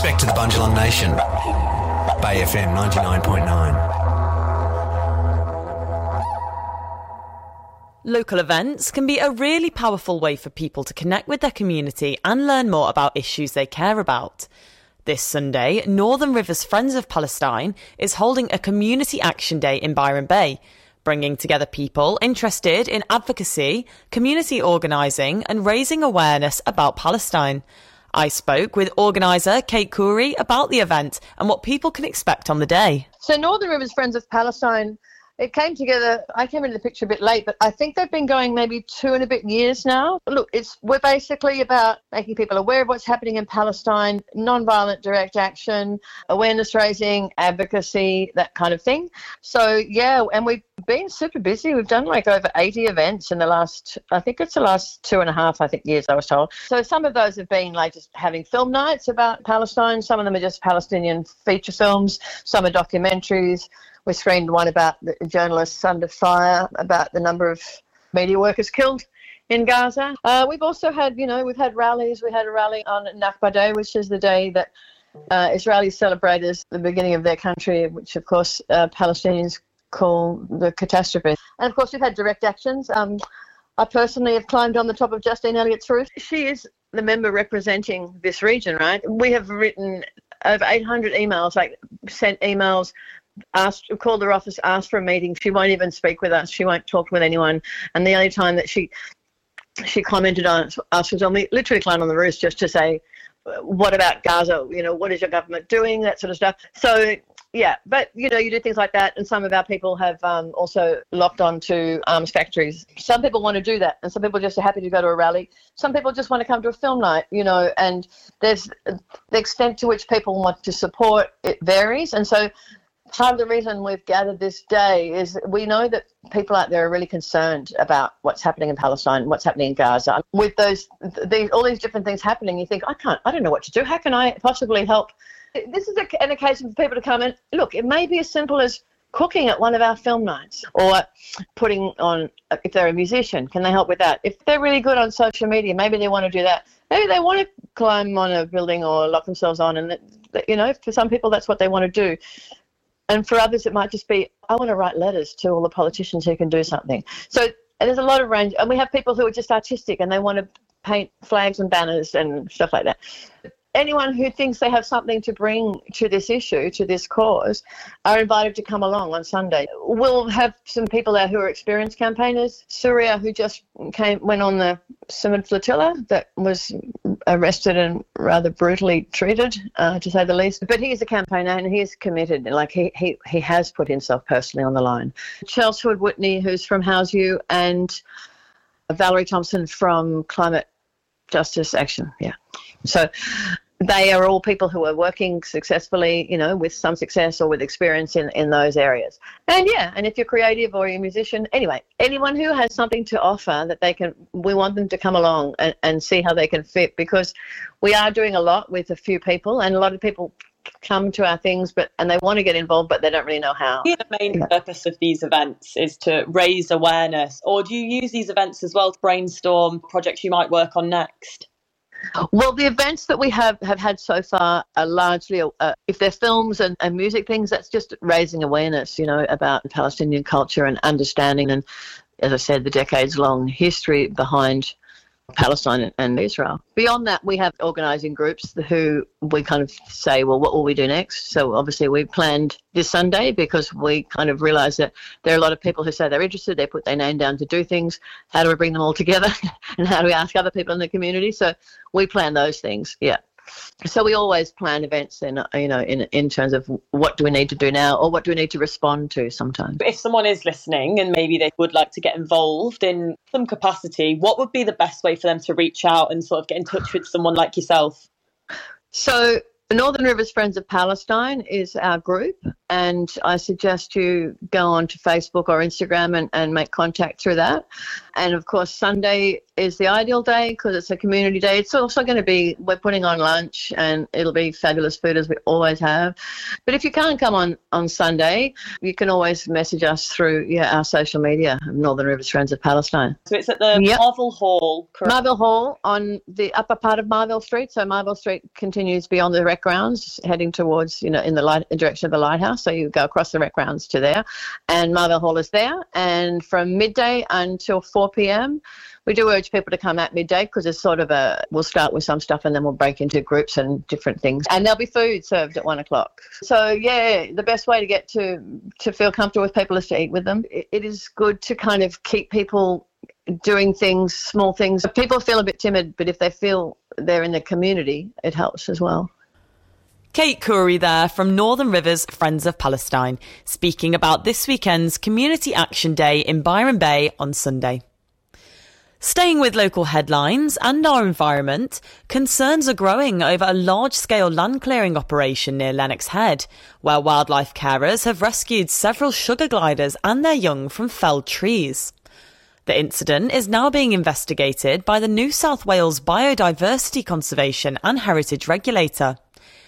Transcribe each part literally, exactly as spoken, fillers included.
Respect to the Bundjalung Nation. Bay F M ninety-nine point nine. Local events can be a really powerful way for people to connect with their community and learn more about issues they care about. This Sunday, Northern Rivers Friends of Palestine is holding a Community Action Day in Byron Bay, bringing together people interested in advocacy, community organising and raising awareness about Palestine. I spoke with organiser Kate Coury about the event and what people can expect on the day. So Northern Rivers Friends of Palestine, it came together, I came into the picture a bit late, but I think they've been going maybe two and a bit years now. Look, it's we're basically about making people aware of what's happening in Palestine, non-violent direct action, awareness raising, advocacy, that kind of thing. So, yeah, and we've been super busy. We've done like over eighty events in the last, I think it's the last two and a half, I think, years, I was told. So some of those have been like just having film nights about Palestine. Some of them are just Palestinian feature films. Some are documentaries. We screened one about the journalists under fire, about the number of media workers killed in Gaza. Uh, we've also had, you know, we've had rallies. We had a rally on Nakba Day, which is the day that uh, Israelis celebrate as the beginning of their country, which, of course, uh, Palestinians call the catastrophe. And, of course, we've had direct actions. Um, I personally have climbed on the top of Justine Elliott's roof. She is the member representing this region, right? We have written over eight hundred emails, like sent emails, asked, called her office, asked for a meeting. She won't even speak with us. She won't talk with anyone. And the only time that she she commented on us was on me, literally climbed on the roof just to say, what about Gaza? You know, what is your government doing? That sort of stuff. So, yeah, but, you know, you do things like that. And some of our people have um, also locked on to arms factories. Some people want to do that. And some people just are happy to go to a rally. Some people just want to come to a film night, you know, and there's the extent to which people want to support, it varies. And so part of the reason we've gathered this day is we know that people out there are really concerned about what's happening in Palestine, what's happening in Gaza. With those, these, all these different things happening, you think, I can't, I don't know what to do. How can I possibly help? This is a, an occasion for people to come and look. It may be as simple as cooking at one of our film nights, or putting on, if they're a musician, can they help with that? If they're really good on social media, maybe they want to do that. Maybe they want to climb on a building or lock themselves on, and, you know, for some people that's what they want to do. And for others, it might just be, I want to write letters to all the politicians who can do something. So there's a lot of range. And we have people who are just artistic and they want to paint flags and banners and stuff like that. Anyone who thinks they have something to bring to this issue, to this cause, are invited to come along on Sunday. We'll have some people there who are experienced campaigners. Surya, who just came, went on the Simon flotilla that was arrested and rather brutally treated, uh, to say the least. But he is a campaigner and he is committed. Like he, he, he has put himself personally on the line. Chelsea Hood Whitney, who's from House You, and Valerie Thompson from Climate Justice Action. Yeah. So they are all people who are working successfully, you know, with some success or with experience in, in those areas. And yeah, and if you're creative or you're a musician, anyway, anyone who has something to offer that they can, we want them to come along and, and see how they can fit, because we are doing a lot with a few people, and a lot of people come to our things but and they want to get involved but they don't really know how. The main yeah. purpose of these events is to raise awareness, or do you use these events as well to brainstorm projects you might work on next? Well, the events that we have, have had so far are largely, uh, if they're films and, and music things, that's just raising awareness, you know, about Palestinian culture and understanding and, as I said, the decades-long history behind Palestine and Israel. Beyond that, we have organising groups who we kind of say, well, what will we do next? So obviously we planned this Sunday because we kind of realised that there are a lot of people who say they're interested, they put their name down to do things. How do we bring them all together? And how do we ask other people in the community? So we plan those things, yeah. So we always plan events in, you know, in in terms of what do we need to do now, or what do we need to respond to sometimes. If someone is listening and maybe they would like to get involved in some capacity, what would be the best way for them to reach out and sort of get in touch with someone like yourself? So Northern Rivers Friends of Palestine is our group, and I suggest you go on to Facebook or Instagram and, and make contact through that. And of course, Sunday is the ideal day because it's a community day. It's also going to be, we're putting on lunch and it'll be fabulous food as we always have. But if you can't come on, on Sunday, you can always message us through yeah, our social media, Northern Rivers Friends of Palestine. So it's at the yep. Marville Hall, correct? Marville Hall on the upper part of Marville Street. So Marville Street continues beyond the rec grounds, heading towards, you know, in the light, direction of the lighthouse. So you go across the rec grounds to there. And Marville Hall is there. And from midday until four p.m, we do urge people to come at midday because it's sort of a, we'll start with some stuff and then we'll break into groups and different things. And there'll be food served at one o'clock. So, yeah, the best way to get to, to feel comfortable with people is to eat with them. It, it is good to kind of keep people doing things, small things. People feel a bit timid, but if they feel they're in the community, it helps as well. Kate Coury there from Northern Rivers Friends of Palestine, speaking about this weekend's Community Action Day in Byron Bay on Sunday. Staying with local headlines and our environment, concerns are growing over a large-scale land clearing operation near Lennox Head, where wildlife carers have rescued several sugar gliders and their young from felled trees. The incident is now being investigated by the New South Wales Biodiversity Conservation and Heritage Regulator.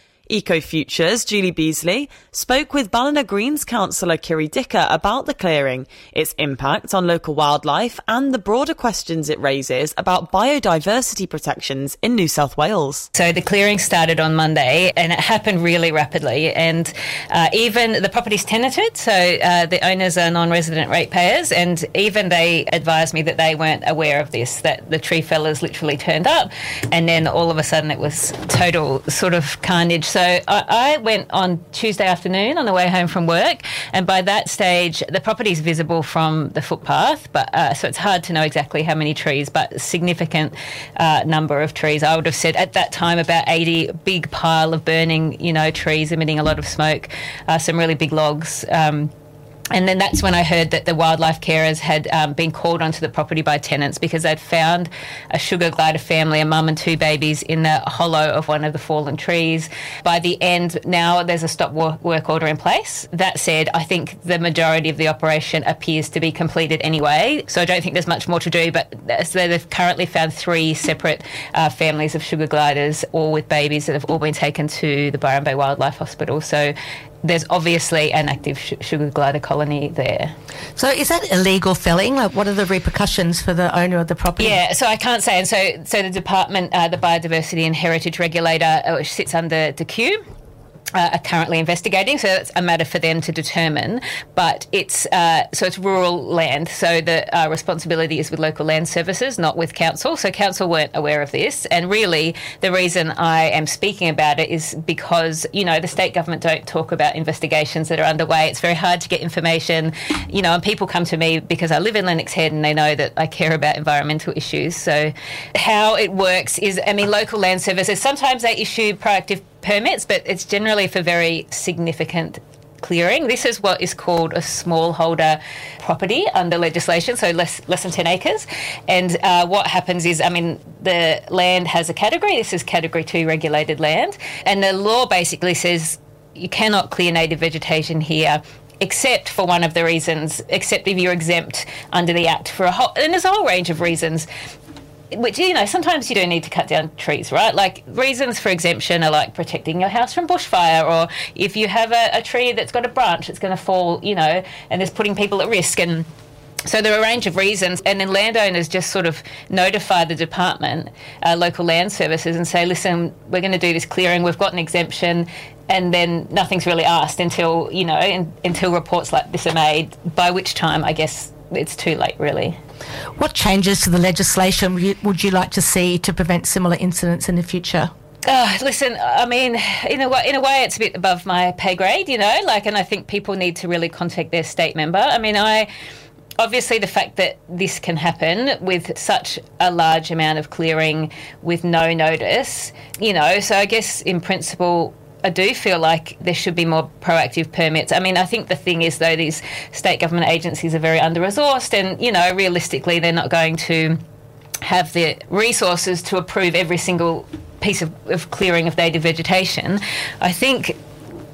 EcoFuture's Julie Beasley spoke with Ballina Greens councillor Kiri Dicker about the clearing, its impact on local wildlife and the broader questions it raises about biodiversity protections in New South Wales. So the clearing started on Monday and it happened really rapidly, and uh, even the property's tenanted, so uh, the owners are non-resident ratepayers, and even they advised me that they weren't aware of this, that the tree fellers literally turned up and then all of a sudden it was total sort of carnage. So I, I went on Tuesday afternoon on the way home from work, and by that stage the property is visible from the footpath, but uh, so it's hard to know exactly how many trees, but a significant uh, number of trees. I would have said at that time about eighty, big pile of burning, you know, trees emitting a lot of smoke, uh, some really big logs. Um, And then that's when I heard that the wildlife carers had um, been called onto the property by tenants because they'd found a sugar glider family, a mum and two babies, in the hollow of one of the fallen trees. By the end, now there's a stop work order in place. That said, I think the majority of the operation appears to be completed anyway, so I don't think there's much more to do, but so they've currently found three separate uh, families of sugar gliders, all with babies, that have all been taken to the Byron Bay Wildlife Hospital. So there's obviously an active sh- sugar glider colony there. So is that illegal felling? Like, what are the repercussions for the owner of the property? Yeah, so I can't say. And so so the department, uh, the Biodiversity and Heritage Regulator, uh, which sits under D Q, Uh, are currently investigating, so it's a matter for them to determine. But it's uh, so it's rural land, so the uh, responsibility is with local land services, not with council. So council weren't aware of this, and really the reason I am speaking about it is because, you know, the state government don't talk about investigations that are underway. It's very hard to get information, you know, and people come to me because I live in Lennox Head and they know that I care about environmental issues. So how it works is, I mean, local land services, sometimes they issue proactive permits, but it's generally for very significant clearing. This is what is called a smallholder property under legislation, so less less than ten acres. And uh, what happens is, I mean, the land has a category. This is category two regulated land, and the law basically says you cannot clear native vegetation here except for one of the reasons, except if you're exempt under the Act for a whole, and there's a whole range of reasons. Which, you know, sometimes you don't need to cut down trees, right? Like, reasons for exemption are like protecting your house from bushfire, or if you have a, a tree that's got a branch that's going to fall, you know, and is putting people at risk. And so there are a range of reasons, and then landowners just sort of notify the department, uh, local land services, and say, listen, we're going to do this clearing, we've got an exemption, and then nothing's really asked until, you know, in, until reports like this are made, by which time, I guess, it's too late, really. What changes to the legislation would you, would you like to see to prevent similar incidents in the future? Uh, listen, I mean, in a way, in a way, it's a bit above my pay grade, you know, like, and I think people need to really contact their state member. I mean, I obviously the fact that this can happen with such a large amount of clearing with no notice, you know, so I guess in principle, I do feel like there should be more proactive permits. I mean, I think the thing is, though, these state government agencies are very under-resourced, and, you know, realistically they're not going to have the resources to approve every single piece of, of clearing of native vegetation. I think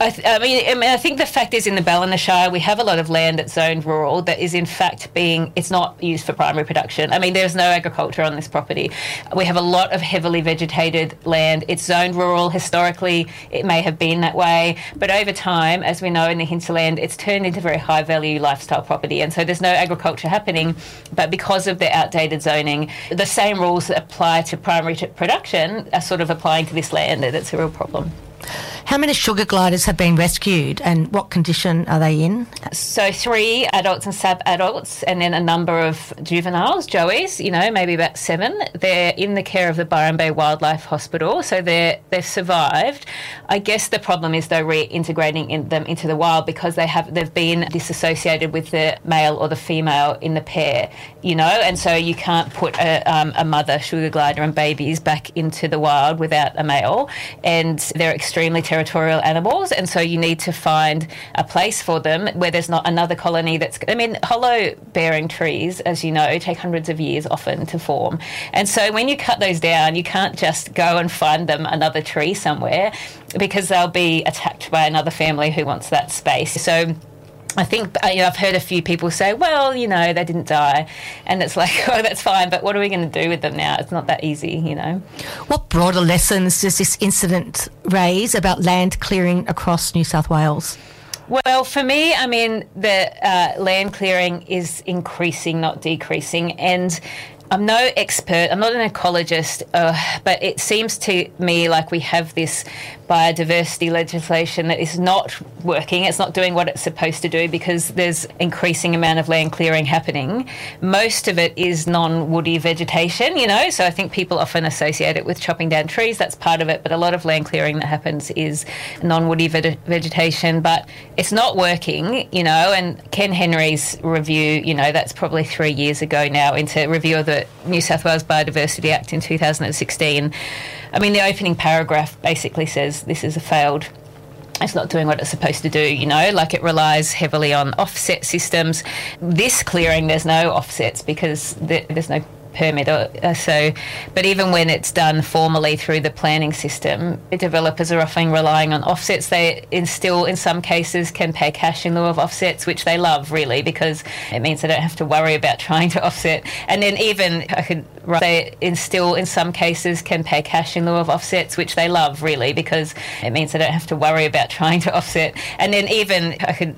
I, th- I, mean, I mean, I think the fact is in the Ballina Shire we have a lot of land that's zoned rural that is in fact being, it's not used for primary production. I mean, there's no agriculture on this property. We have a lot of heavily vegetated land. It's zoned rural. Historically, it may have been that way, but over time, as we know in the hinterland, it's turned into very high value lifestyle property, and so there's no agriculture happening. But because of the outdated zoning, the same rules that apply to primary t- production are sort of applying to this land. That's a real problem. How many sugar gliders have been rescued and what condition are they in? So three adults and sub-adults, and then a number of juveniles, joeys, you know, maybe about seven. They're in the care of the Byron Bay Wildlife Hospital, so they're, they've survived. I guess the problem is, though, reintegrating in them into the wild because they have, they've been disassociated with the male or the female in the pair, you know, and so you can't put a, um, a mother sugar glider and babies back into the wild without a male, and they're extremely territorial animals, and so you need to find a place for them where there's not another colony that's... I mean, hollow-bearing trees, as you know, take hundreds of years often to form. And so when you cut those down, you can't just go and find them another tree somewhere because they'll be attacked by another family who wants that space. So I think, you know, I've heard a few people say, well, you know, they didn't die. And it's like, oh, that's fine, but what are we going to do with them now? It's not that easy, you know. What broader lessons does this incident raise about land clearing across New South Wales? Well, for me, I mean, the uh, land clearing is increasing, not decreasing. And I'm no expert, I'm not an ecologist, uh, but it seems to me like we have this biodiversity legislation that is not working. It's not doing what it's supposed to do because there's increasing amount of land clearing happening. Most of it is non-woody vegetation, you know, so I think people often associate it with chopping down trees. That's part of it, but a lot of land clearing that happens is non-woody ve- vegetation, but it's not working, you know, and Ken Henry's review, you know, that's probably three years ago now into review of the New South Wales Biodiversity Act in two thousand sixteen. I mean, the opening paragraph basically says this is a failed, it's not doing what it's supposed to do, you know, like it relies heavily on offset systems. This clearing, there's no offsets because there, there's no permit or uh, so, but even when it's done formally through the planning system, the developers are often relying on offsets. They instill, in some cases, can pay cash in lieu of offsets, which they love really because it means they don't have to worry about trying to offset. And then even I could they instill, in some cases, can pay cash in lieu of offsets, which they love really because it means they don't have to worry about trying to offset. And then even I could